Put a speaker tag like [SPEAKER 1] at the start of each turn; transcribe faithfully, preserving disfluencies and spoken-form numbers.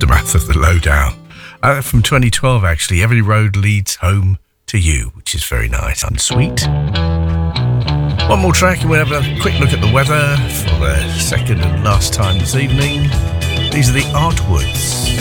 [SPEAKER 1] aftermath of the Lowdown. Uh, from twenty twelve, actually. Every road leads home to you, which is very nice and sweet. One more track and we'll have a quick look at the weather for the second and last time this evening. These are the Artwoods.